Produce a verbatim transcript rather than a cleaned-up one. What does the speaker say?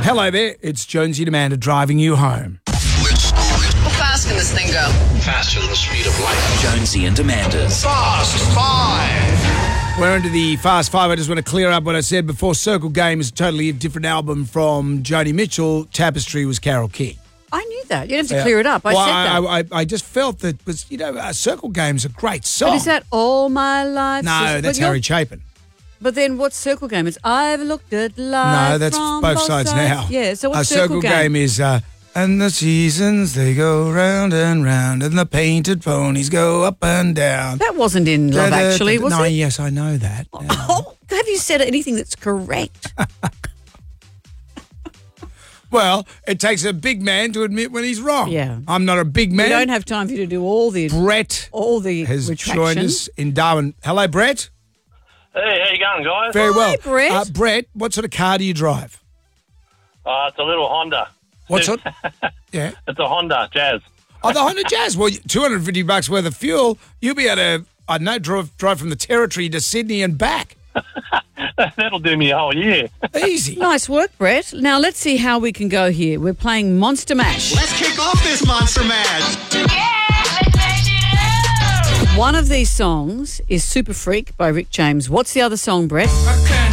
Hello there, it's Jonesy and Amanda driving you home. How fast can this thing go? Faster than the speed of light. Jonesy and Amanda's Fast Five. We're into the Fast Five. I just want to clear up what I said before. Circle Game is a totally different album from Joni Mitchell. Tapestry was Carole King. I knew that. You don't have to clear it up. I well, said that. I, I, I just felt that was, you know, uh, Circle Game's a great song. But is that All My Life? No, Is- that's but Harry you're- Chapin. But then what's Circle Game? It's I've looked at life No, that's from both sides now. Yeah, so what's A Circle, Game is, uh, and the seasons, they go round and round, and the painted ponies go up and down. That wasn't in Love Da, da, Actually, da, was no, it? yes, I know that. Yeah. Oh, have you said anything that's correct? Well, it takes a big man to admit when he's wrong. Yeah. I'm not a big man. We don't have time for you to do all the Brett all the has retractions. joined us in Darwin. Hello, Brett. Hey, how you going, guys? Very Hi, well. Brett. Uh, Brett, what sort of car do you drive? Uh, it's a little Honda. What sort? Yeah. It's a Honda Jazz. Oh, the Honda Jazz. Well, two hundred fifty bucks worth of fuel. You'll be able to, I don't know, drive, drive from the Territory to Sydney and back. That'll do me a whole year. Easy. Nice work, Brett. Now let's see how we can go here. We're playing Monster Mash. Let's kick off this Monster Mash. One of these songs is Super Freak by Rick James. What's the other song, Brett?